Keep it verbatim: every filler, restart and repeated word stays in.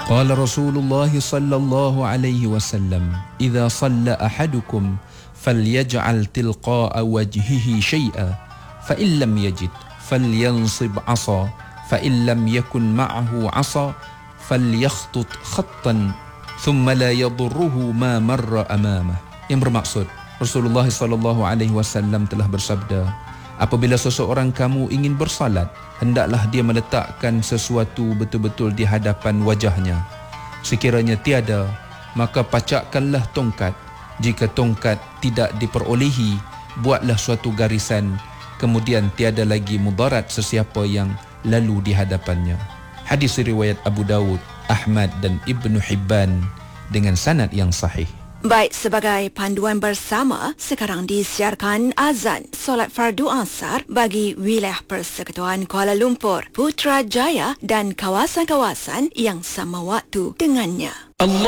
Qala Rasulullah sallallahu alaihi wasallam, "Idza shalla ahadukum falyaj'al tilqa'a wajhihi syai'a, fa in lam yajid falyansib 'asa, fa in lam yakun ma'ahu 'asa falyakhtut khattan thumma la yadurruhu ma marra amamah." Yang bermaksud, Rasulullah sallallahu alaihi wasallam telah bersabda, apabila seseorang kamu ingin bersalat, hendaklah dia meletakkan sesuatu betul-betul di hadapan wajahnya. Sekiranya tiada, maka pacakkanlah tongkat. Jika tongkat tidak diperolehi, buatlah suatu garisan, kemudian tiada lagi mudarat sesiapa yang lalu di hadapannya. Hadis riwayat Abu Dawud, Ahmad dan Ibnu Hibban dengan sanad yang sahih. Baik, sebagai panduan bersama, sekarang disiarkan azan solat fardu asar bagi wilayah Persekutuan Kuala Lumpur, Putrajaya dan kawasan-kawasan yang sama waktu dengannya. Allah